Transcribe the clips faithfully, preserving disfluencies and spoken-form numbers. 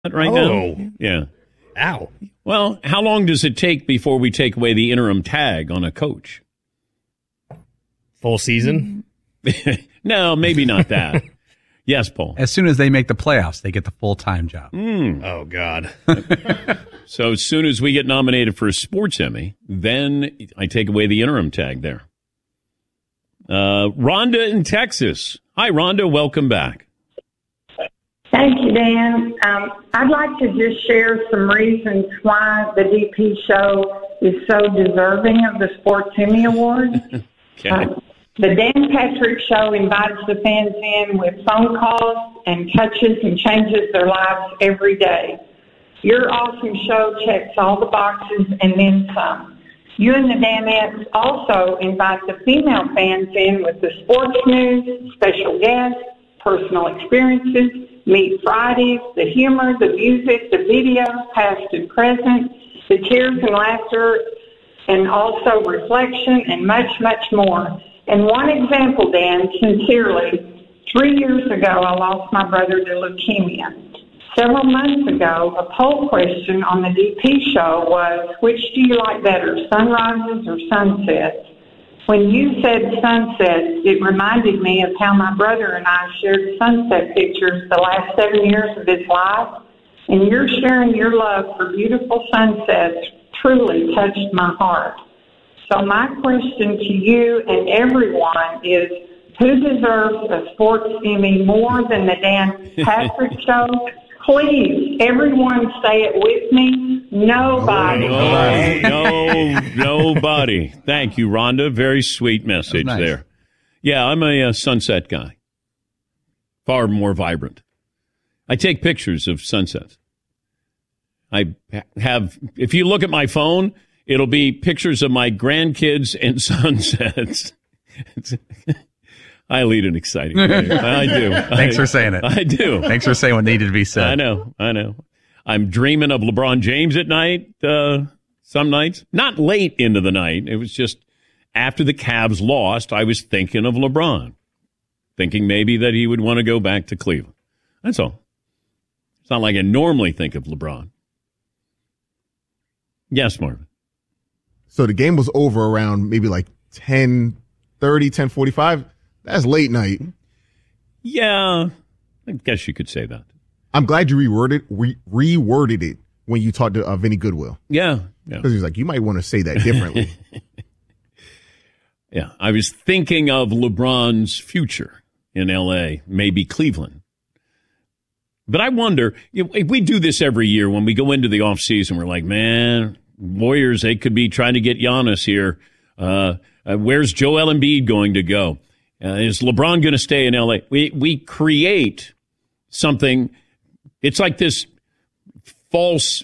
right oh. now? Yeah. Ow. Well, how long does it take before we take away the interim tag on a coach? Full season? No, maybe not that. Yes, Paul. As soon as they make the playoffs, they get the full-time job. Mm. Oh, God. So as soon as we get nominated for a sports Emmy, then I take away the interim tag there. Uh, Rhonda in Texas. Hi, Rhonda. Welcome back. Thank you, Dan. Um, I'd like to just share some reasons why the D P show is so deserving of the Sports Emmy Award. Okay. Uh, the Dan Patrick Show invites the fans in with phone calls and touches and changes their lives every day. Your awesome show checks all the boxes and then some. You and the Danettes also invite the female fans in with the sports news, special guests, personal experiences, Meet Fridays, the humor, the music, the video, past and present, the tears and laughter, and also reflection and much, much more. And one example, Dan, sincerely, three years ago I lost my brother to leukemia. Several months ago, a poll question on the D P show was, which do you like better, sunrises or sunsets? When you said sunsets, it reminded me of how my brother and I shared sunset pictures the last seven years of his life. And your sharing your love for beautiful sunsets truly touched my heart. So my question to you and everyone is, who deserves a sports Emmy more than the Dan Patrick Show? Please, everyone say it with me. Nobody. No, no, nobody. Thank you, Rhonda. Very sweet message nice. there. Yeah, I'm a, uh sunset guy. Far more vibrant. I take pictures of sunsets. I have, if you look at my phone, it'll be pictures of my grandkids and sunsets. I lead an exciting life. I do. Thanks I, for saying it. I do. Thanks for saying what needed to be said. I know. I know. I'm dreaming of LeBron James at night, uh, some nights. Not late into the night. It was just after the Cavs lost, I was thinking of LeBron, thinking maybe that he would want to go back to Cleveland. That's all. It's not like I normally think of LeBron. Yes, Marvin. So the game was over around maybe like ten thirty, ten forty-five. That's late night. Yeah, I guess you could say that. I'm glad you reworded re- reworded it when you talked to uh, Vinny Goodwill. Yeah. yeah. Because he's like, you might want to say that differently. Yeah, I was thinking of LeBron's future in L A, maybe Cleveland. But I wonder, if we do this every year when we go into the offseason, we're like, man, Warriors, they could be trying to get Giannis here. Uh, uh, where's Joel Embiid going to go? Uh, is LeBron going to stay in L A? We we create something. It's like this false,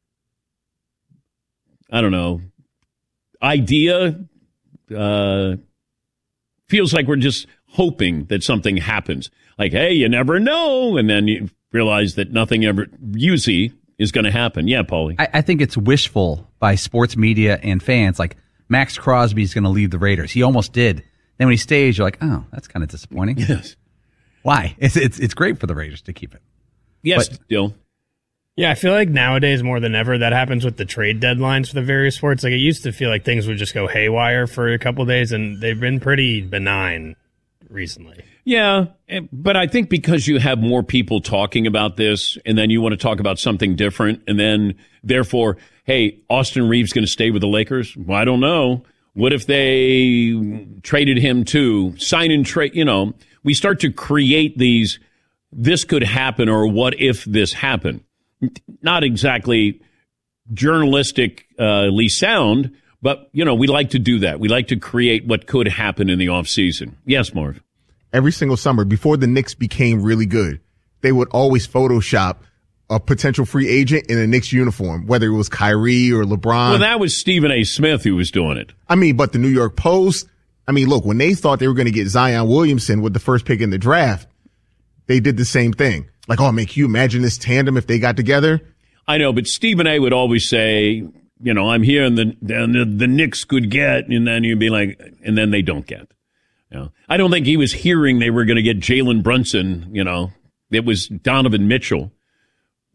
I don't know, idea. Uh, feels like we're just hoping that something happens. Like, hey, you never know. And then you realize that nothing ever usually is going to happen. Yeah, Paulie. I, I think it's wishful by sports media and fans. Like, Max Crosby's going to leave the Raiders. He almost did. Then when he stays, you're like, oh, that's kind of disappointing. Yes. Why? It's it's it's great for the Raiders to keep it. Yes, But- Dill. Yeah, I feel like nowadays more than ever that happens with the trade deadlines for the various sports. Like, it used to feel like things would just go haywire for a couple of days, and they've been pretty benign recently. Yeah, but I think because you have more people talking about this, and then you want to talk about something different, and then therefore, hey, Austin Reeves going to stay with the Lakers? Well, I don't know. What if they traded him too? Sign and trade, you know, we start to create these, this could happen, or what if this happened? Not exactly journalistically sound, but, you know, we like to do that. We like to create what could happen in the offseason. Yes, Marv. Every single summer, before the Knicks became really good, they would always Photoshop a potential free agent in a Knicks uniform, whether it was Kyrie or LeBron. Well, that was Stephen A. Smith who was doing it. I mean, but the New York Post, I mean, look, when they thought they were going to get Zion Williamson with the first pick in the draft, they did the same thing. Like, oh, man, can you imagine this tandem if they got together? I know, but Stephen A. would always say, you know, I'm here and the, the, the Knicks could get, and then you'd be like, and then they don't get. You know, I don't think he was hearing they were going to get Jalen Brunson, you know. It was Donovan Mitchell.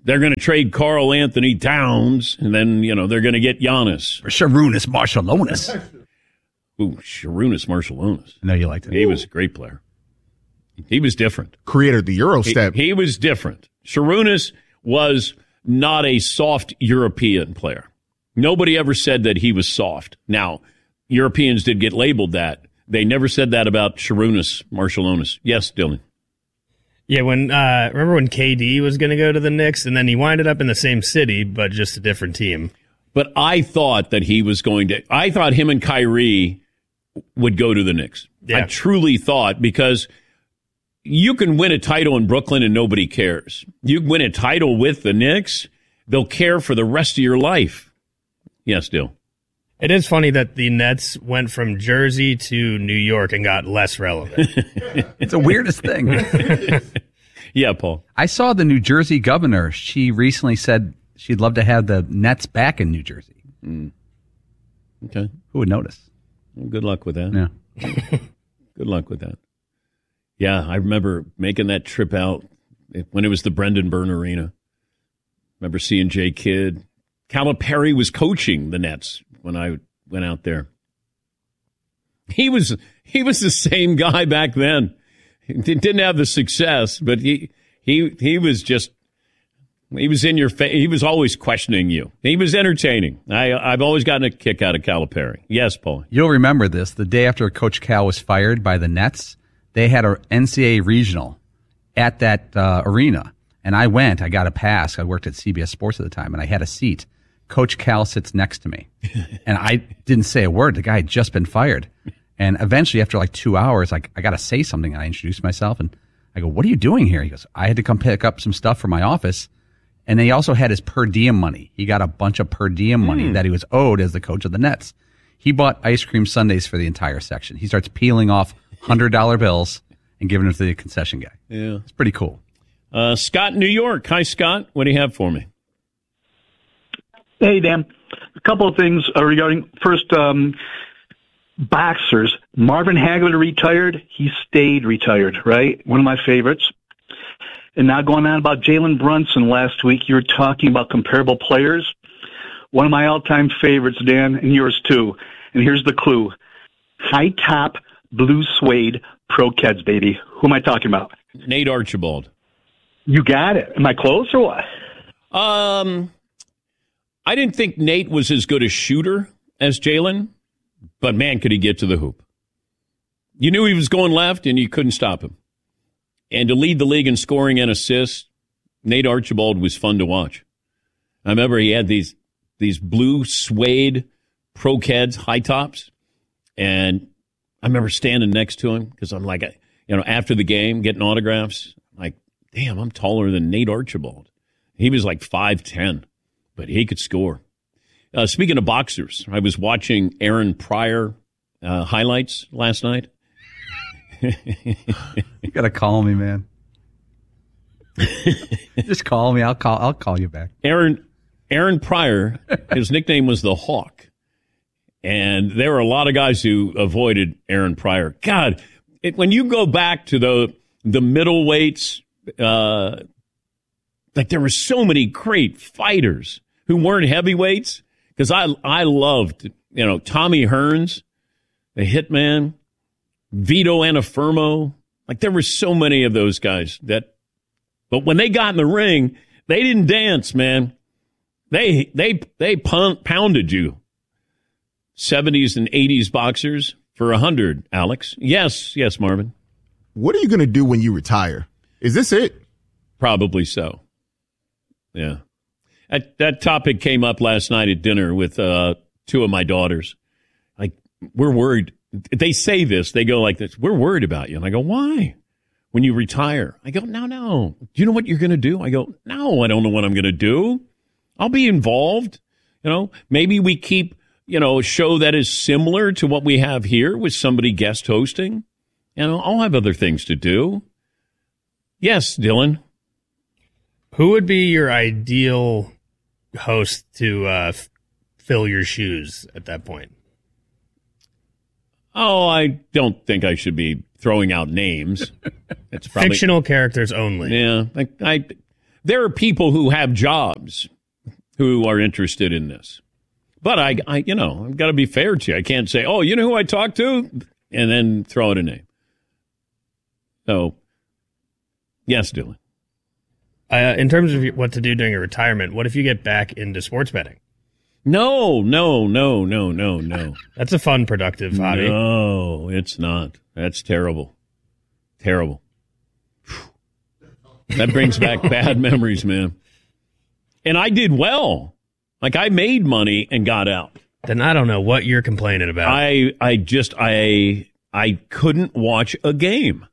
they're going to trade Karl Anthony Towns, and then, you know, they're going to get Giannis. Or Sharunas Marciulionis. Ooh, Sharunas Marciulionis. I know you liked it. He was a great player. He was different. Created the Euro step. He, he was different. Sharunas was not a soft European player. Nobody ever said that he was soft. Now, Europeans did get labeled that. They never said that about Sharunas Marciulionis. Yes, Dylan. Yeah, when uh, remember when K D was going to go to the Knicks, and then he winded up in the same city, but just a different team. But I thought that he was going to. I thought him and Kyrie would go to the Knicks. Yeah. I truly thought, because you can win a title in Brooklyn and nobody cares. You win a title with the Knicks, they'll care for the rest of your life. Yes, Dill. It is funny that the Nets went from Jersey to New York and got less relevant. It's the weirdest thing. Yeah, Paul. I saw the New Jersey governor. She recently said she'd love to have the Nets back in New Jersey. Mm. Okay. Who would notice? Well, good luck with that. Yeah. Good luck with that. Yeah, I remember making that trip out when it was the Brendan Byrne Arena. Remember seeing Jay Kidd. Calipari was coaching the Nets when I went out there. He was he was the same guy back then. He didn't have the success, but he he he was just he was in your face. He was always questioning you. He was entertaining. I I've always gotten a kick out of Calipari. Yes, Paul. You'll remember this. The day after Coach Cal was fired by the Nets, they had an N C double A regional at that uh, arena, and I went. I got a pass. I worked at C B S Sports at the time, and I had a seat. Coach Cal sits next to me, and I didn't say a word. The guy had just been fired. And eventually, after like two hours, like I got to say something. And I introduced myself, and I go, "What are you doing here?" He goes, "I had to come pick up some stuff for my office." And then he also had his per diem money. He got a bunch of per diem money Mm. that he was owed as the coach of the Nets. He bought ice cream sundaes for the entire section. He starts peeling off one hundred dollar bills and giving them to the concession guy. Yeah. It's pretty cool. Uh, Scott in New York. Hi, Scott. What do you have for me? Hey, Dan. A couple of things uh, regarding, first, um, boxers. Marvin Hagler retired. He stayed retired, right? One of my favorites. And now going on about Jalen Brunson last week, you were talking about comparable players. One of my all-time favorites, Dan, and yours too. And here's the clue. High-top, blue suede Pro Keds, baby. Who am I talking about? Nate Archibald. You got it. Am I close or what? Um, I didn't think Nate was as good a shooter as Jalen, but man, could he get to the hoop. You knew he was going left, and you couldn't stop him. And to lead the league in scoring and assists, Nate Archibald was fun to watch. I remember he had these these blue suede Pro Keds high tops, and I remember standing next to him because I'm like, you know, after the game, getting autographs. Like, damn, I'm taller than Nate Archibald. He was like five ten, but he could score. Uh, speaking of boxers, I was watching Aaron Pryor uh, highlights last night. You gotta call me, man. Just call me. I'll call. I'll call you back. Aaron Aaron Pryor, his nickname was the Hawk, and there were a lot of guys who avoided Aaron Pryor. God, it, when you go back to the the middleweights, uh, like there were so many great fighters who weren't heavyweights. Because I I loved, you know, Tommy Hearns, the Hitman, Vito Anafirmo. Like there were so many of those guys that, but when they got in the ring, they didn't dance, man. They they they pounded you. seventies and eighties boxers for a hundred, Alex. Yes, yes, Marvin. What are you going to do when you retire? Is this it? Probably so. Yeah. That, that topic came up last night at dinner with uh, two of my daughters. Like, we're worried. They say this. They go like this. We're worried about you. And I go, why? When you retire. I go, no, no. Do you know what you're going to do? I go, no, I don't know what I'm going to do. I'll be involved. You know, maybe we keep, you know, a show that is similar to what we have here with somebody guest hosting. You know, I'll have other things to do. Yes, Dylan. Who would be your ideal host to uh, f- fill your shoes at that point? Oh, I don't think I should be throwing out names. It's probably fictional characters only. Yeah, I, I there are people who have jobs who are interested in this. But I, I you know, I've got to be fair to you. I can't say, oh, you know who I talked to? And then throw out a name. So, yes, Dylan. Uh, in terms of what to do during a retirement, what if you get back into sports betting? No, no, no, no, no, no. That's a fun, productive hobby. No, it's not. That's terrible. Terrible. That brings back bad memories, man. And I did well. Like, I made money and got out. Then I don't know what you're complaining about. I, I just, I, I couldn't watch a game.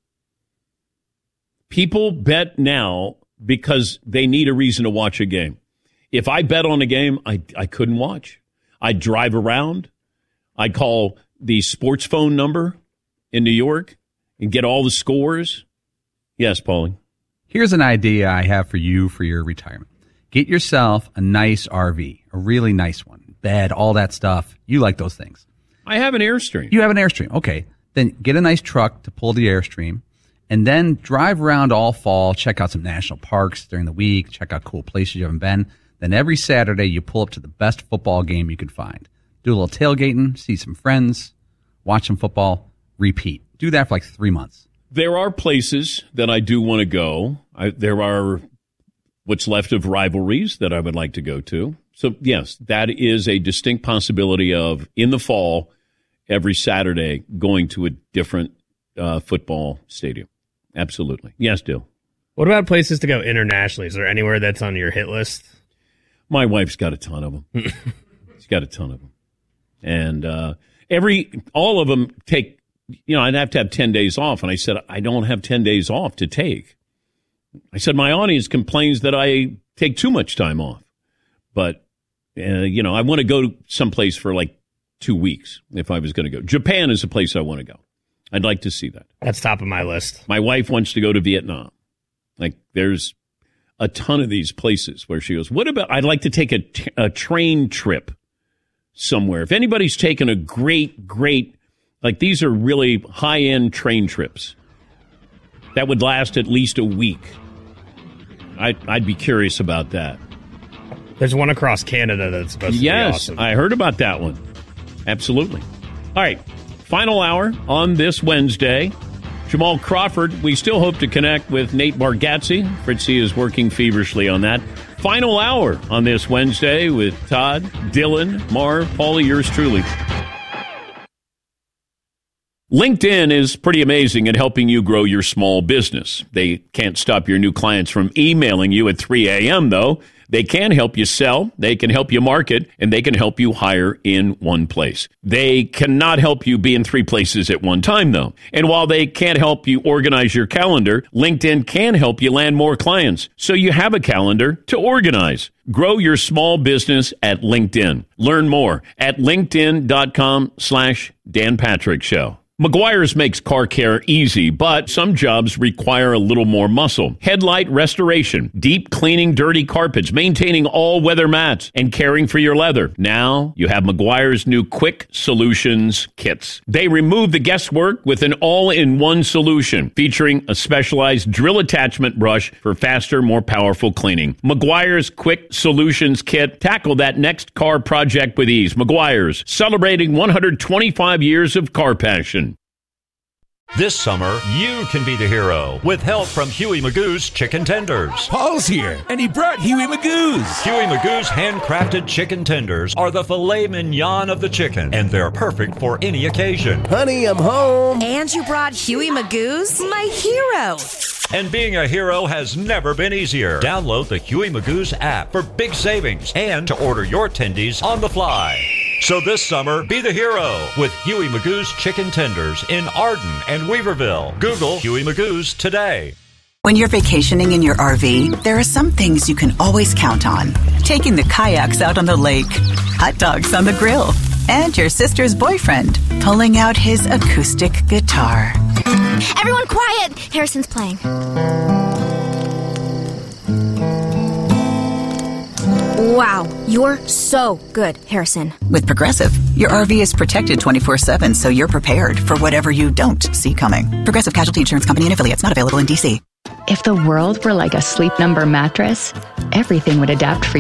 People bet now because they need a reason to watch a game. If I bet on a game, I, I couldn't watch. I'd drive around. I'd call the sports phone number in New York and get all the scores. Yes, Paulie. Here's an idea I have for you for your retirement. Get yourself a nice R V, a really nice one. Bed, all that stuff. You like those things. I have an Airstream. You have an Airstream. Okay. Then get a nice truck to pull the Airstream. And then drive around all fall, check out some national parks during the week, check out cool places you haven't been. Then every Saturday you pull up to the best football game you could find. Do a little tailgating, see some friends, watch some football, repeat. Do that for like three months. There are places that I do want to go. I, there are what's left of rivalries that I would like to go to. So, yes, that is a distinct possibility of, in the fall, every Saturday going to a different uh, football stadium. Absolutely. Yes, Dill. What about places to go internationally? Is there anywhere that's on your hit list? My wife's got a ton of them. She's got a ton of them. And uh, every, all of them take, you know, I'd have to have ten days off. And I said, I don't have ten days off to take. I said, my audience complains that I take too much time off. But, uh, you know, I want to go someplace for like two weeks if I was going to go. Japan is a place I want to go. I'd like to see that. That's top of my list. My wife wants to go to Vietnam. Like, there's a ton of these places where she goes, what about, I'd like to take a, t- a train trip somewhere. If anybody's taken a great, great, like these are really high-end train trips that would last at least a week. I'd, I'd be curious about that. There's one across Canada that's supposed to yes, be awesome. Yes, I heard about that one. Absolutely. All right, final hour on this Wednesday. Jamal Crawford, we still hope to connect with Nate Bargatze. Fritzy is working feverishly on that. Final hour on this Wednesday with Todd, Dylan, Marv, Paulie, yours truly. LinkedIn is pretty amazing at helping you grow your small business. They can't stop your new clients from emailing you at three a.m., though. They can help you sell, they can help you market, and they can help you hire in one place. They cannot help you be in three places at one time, though. And while they can't help you organize your calendar, LinkedIn can help you land more clients, so you have a calendar to organize. Grow your small business at LinkedIn. Learn more at linkedin.com slash Dan Patrick Show. Meguiar's makes car care easy, but some jobs require a little more muscle. Headlight restoration, deep cleaning dirty carpets, maintaining all-weather mats, and caring for your leather. Now you have Meguiar's new Quick Solutions kits. They remove the guesswork with an all-in-one solution, featuring a specialized drill attachment brush for faster, more powerful cleaning. Meguiar's Quick Solutions kit tackle that next car project with ease. Meguiar's, celebrating one hundred twenty-five years of car passion. This summer, you can be the hero with help from Huey Magoo's Chicken Tenders. Paul's here, and he brought Huey Magoo's. Huey Magoo's handcrafted chicken tenders are the filet mignon of the chicken, and they're perfect for any occasion. Honey, I'm home. And you brought Huey Magoo's? My hero. And being a hero has never been easier. Download the Huey Magoo's app for big savings and to order your tendies on the fly. So this summer, be the hero with Huey Magoo's Chicken Tenders in Arden and Weaverville. Google Huey Magoo's today. When you're vacationing in your R V, there are some things you can always count on. Taking the kayaks out on the lake, hot dogs on the grill, and your sister's boyfriend pulling out his acoustic guitar. Everyone quiet! Harrison's playing. Wow, you're so good, Harrison. With Progressive, your R V is protected twenty-four seven, so you're prepared for whatever you don't see coming. Progressive Casualty Insurance Company and Affiliates, not available in D C. If the world were like a Sleep Number mattress, everything would adapt for